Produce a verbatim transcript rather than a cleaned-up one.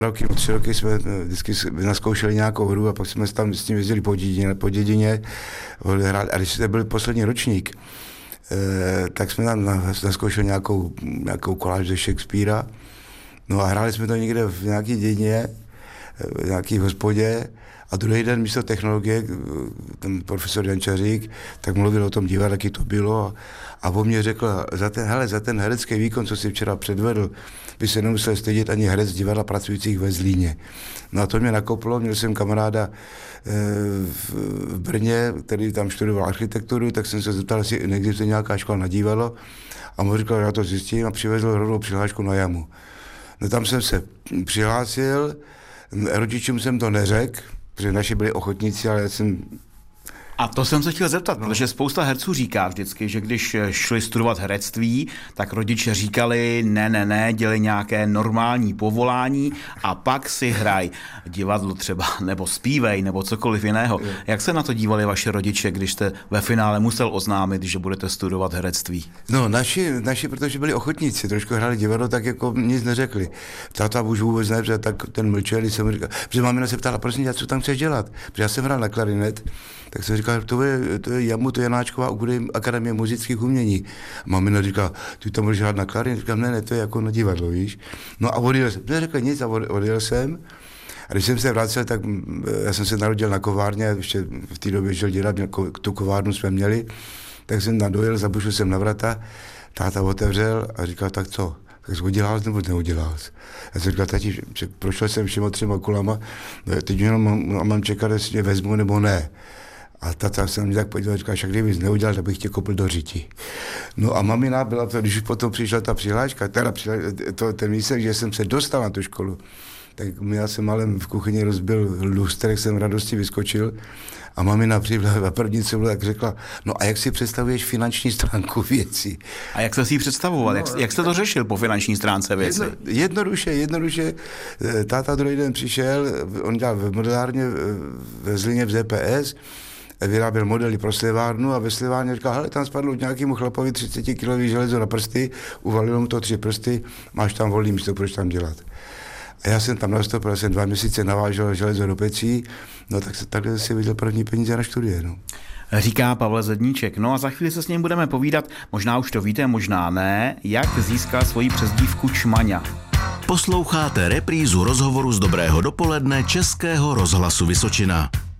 roky, tři roky jsme vždycky naskoušeli nějakou hru a pak jsme tam s tím jezdili po dědině, po dědině a když to byl poslední ročník, eh, tak jsme tam naskoušeli nějakou, nějakou koláž ze Shakespearea. No a hráli jsme to někde v nějaké dědině, v nějaké hospodě a druhý den místo technologie, ten profesor Jančařík, tak mluvil o tom divadle, jaký to bylo a, a on mě řekl, za ten, hele, za ten herecký výkon, co si včera předvedl, by se nemusel stydět ani herec divadla pracujících ve Zlíně. No a to mě nakoplo, měl jsem kamaráda e, v, v Brně, který tam študoval architekturu, tak jsem se zeptal, jestli neexistuje nějaká škola na divadlo a mu říkal, já to zjistím a přivezl rovnou přihlášku na jamu. No tam jsem se přihlásil, rodičům jsem to neřekl, protože naši byli ochotníci, ale já jsem... A to jsem se chtěl zeptat, no. Protože spousta herců říká vždycky, že když šli studovat herectví, tak rodiče říkali, ne, ne, ne, dělej nějaké normální povolání a pak si hraj divadlo třeba, nebo zpívej, nebo cokoliv jiného. Je. Jak se na to dívali vaše rodiče, když jste ve finále musel oznámit, že budete studovat herectví? No, naši, naši protože byli ochotníci, trošku hráli divadlo, tak jako nic neřekli. Táta už vůbec ne, protože tak ten mlčel, jsem mu říkal, protože mamina se ptala, prosím tě, co tam chceš dělat? Protože já jsem hrál na klarinet, tak jsem říkal, to je, to je Jamu, to je Janáčková akademie muzických umění. A mamina říká, ty tam můžeš hrát na klarinet? Říkám, ne, ne, to je jako na divadlo, víš. No a odjel jsem, neřekl nic a odjel jsem. A když jsem se vracel, tak já jsem se narodil na kovárně, ještě v té době žil dělat, tu kovárnu jsme měli, tak jsem tam dojel, zabušil jsem na vrata, táta otevřel a říkal, tak co? Tak jsi udělal jsi nebo neudělal jsi? Já jsem říkal, tati, prošel jsem všema třema kolama, teď jenom mám, mám čekat, jestli mě vezmu nebo ne. A tata se na mě tak podíval, říkal, však kdybys neudělal, tak bych tě kopl do řiti. No a mamina byla to, když potom přišla ta přihláška, teda přišla, to, ten výsledek, že jsem se dostal na tu školu, tak já jsem malem v kuchyni rozbil lustrek, jsem radosti vyskočil a mamina přišla a první, co bylo, tak řekla, no a jak si představuješ finanční stránku věcí? A jak jste si ji představoval? No, jak, jak jste to řešil po finanční stránce věci? Jedno, jednoduše, jednoduše. Táta druhý den přišel, on dělal v modelárně ve Zlíně v Z P S, vyráběl modely pro slivárnu a ve slivárně říkal, hele, tam spadlo nějakému chlapovi třicet kilový železo na prsty, uvalilo mu to tři prsty, máš tam volný místo, proč tam dělat. A já jsem tam nastoupil, jsem dva měsíce navážel železo do pecí, no tak se takhle si viděl první peníze na studie, no. Říká Pavel Zedníček. No a za chvíli se s ním budeme povídat, možná už to víte, možná ne, jak získal svoji přezdívku Čmaňa. Posloucháte reprízu rozhovoru z Dobrého dopoledne Českého rozhlasu Vysočina.